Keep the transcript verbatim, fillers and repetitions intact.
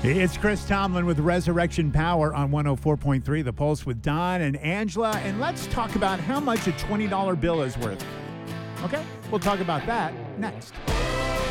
It's Chris Tomlin with Resurrection Power on one oh four point three The Pulse with Don and Angela. And let's talk about how much a twenty dollar bill is worth. Okay? We'll talk about that next.